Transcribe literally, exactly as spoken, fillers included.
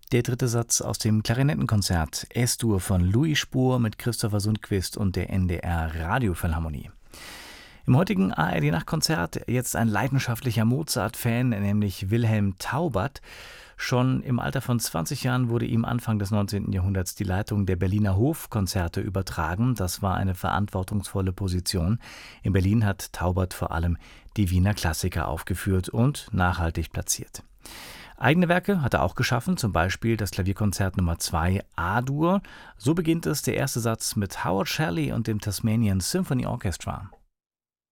Der dritte Satz aus dem Klarinettenkonzert Es-Dur von Louis Spohr mit Christopher Sundquist und der N D R Radiophilharmonie. Im heutigen A R D-Nachtkonzert jetzt ein leidenschaftlicher Mozart-Fan, nämlich Wilhelm Taubert. Schon im Alter von zwanzig Jahren wurde ihm Anfang des neunzehnten Jahrhunderts die Leitung der Berliner Hofkonzerte übertragen. Das war eine verantwortungsvolle Position. In Berlin hat Taubert vor allem die Wiener Klassiker aufgeführt und nachhaltig platziert. Eigene Werke hat er auch geschaffen, zum Beispiel das Klavierkonzert Nummer zwei A-Dur. So beginnt es, der erste Satz mit Howard Shelley und dem Tasmanian Symphony Orchestra.